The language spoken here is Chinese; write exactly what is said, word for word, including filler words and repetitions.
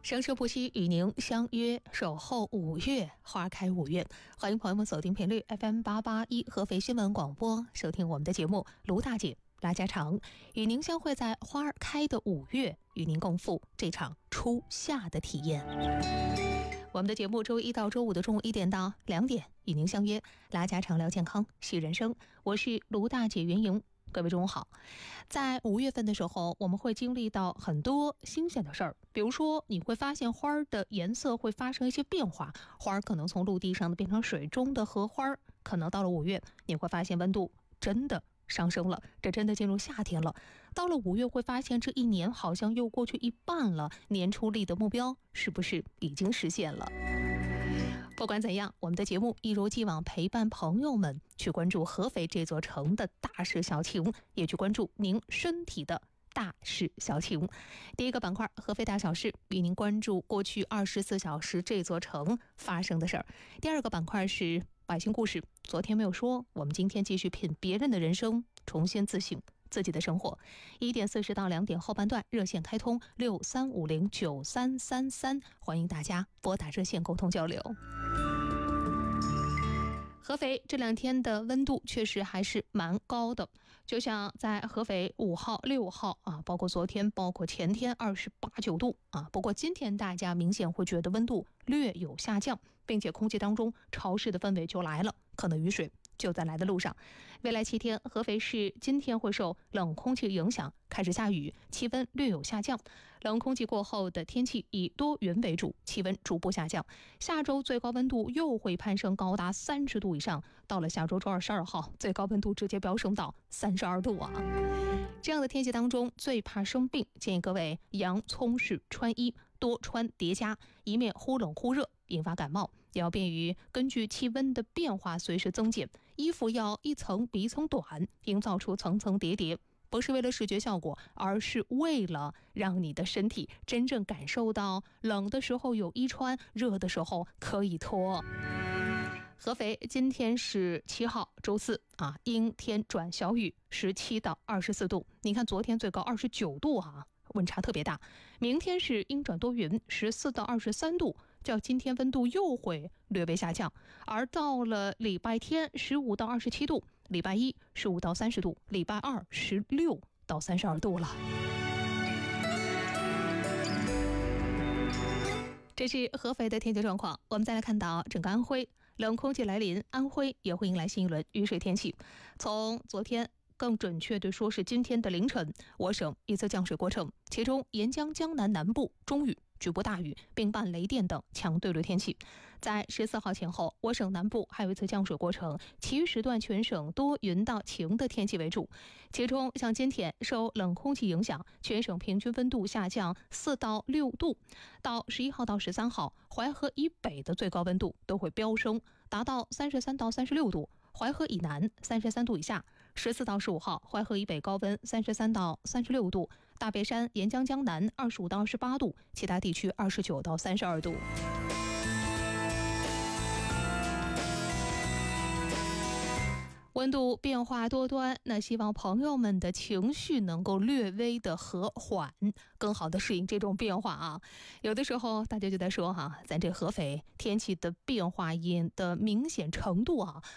生生不息，与您相约守候五月，花开五月。欢迎朋友们锁定频率 F M 八八一合肥新闻广播，收听我们的节目。卢大姐拉家常，与您相会在花儿开的五月，与您共赴这场初夏的体验。我们的节目周一到周五的中午一点到两点，与您相约拉家常聊健康，喜人生。我是卢大姐袁莹。各位中午好。在五月份的时候，我们会经历到很多新鲜的事儿，比如说你会发现花儿的颜色会发生一些变化，花儿可能从陆地上的变成水中的荷花，可能到了五月你会发现温度真的上升了，这真的进入夏天了。到了五月会发现这一年好像又过去一半了，年初立的目标是不是已经实现了？不管怎样，我们的节目一如既往陪伴朋友们去关注合肥这座城的大事小情，也去关注您身体的大事小情。第一个板块合肥大小事，与您关注过去二十四小时这座城发生的事儿。第二个板块是百姓故事，昨天没有说，我们今天继续品别人的人生，重新自省自己的生活。一点四十到两点后半段，热线开通六三五零九三三三，欢迎大家拨打热线沟通交流。合肥这两天的温度确实还是蛮高的，就像在合肥五号、六号啊，包括昨天、包括前天二十八九度啊。不过今天大家明显会觉得温度略有下降，并且空气当中潮湿的氛围就来了，可能雨水就在来的路上。未来七天，合肥市今天会受冷空气影响，开始下雨，气温略有下降。冷空气过后的天气以多云为主，气温逐步下降。下周最高温度又会攀升高达三十度以上，到了下周周二十二号，最高温度直接飙升到三十二度啊！这样的天气当中最怕生病，建议各位洋葱式穿衣，多穿叠加，以免忽冷忽热引发感冒，也要便于根据气温的变化随时增减。衣服要一层比一层短，营造出层层叠叠，不是为了视觉效果，而是为了让你的身体真正感受到冷的时候有衣穿，热的时候可以脱。合肥今天是七号周四啊，阴天转小雨，十七到二十四度。你看昨天最高二十九度啊，温差特别大。明天是阴转多云，十四到二十三度，较今天温度又会略微下降。而到了礼拜天十五到二十七度，礼拜一十五到三十度，礼拜二十六到三十二度了。这是合肥的天气状况。我们再来看到整个安徽，冷空气来临，安徽也会迎来新一轮雨水天气。从昨天，更准确的说是今天的凌晨，我省一次降水过程，其中沿江江南南部中雨，局部大雨，并伴雷电等强对流天气。在十四号前后，我省南部还有一次降水过程，其余时段全省多云到晴的天气为主。其中像今天受冷空气影响，全省平均温度下降四到六度。到十一号到十三号，淮河以北的最高温度都会飙升，达到三十三到三十六度。淮河以南三十三度以下。十四到十五号，淮河以北高温三十三到三十六度，大别山、沿江江南二十五到二十八度，其他地区二十九到三十二度。温度变化多端，那希望朋友们的情绪能够略微的和缓，更好的适应这种变化啊。有的时候大家就在说哈、啊，咱这合肥天气的变化的明显程度啊，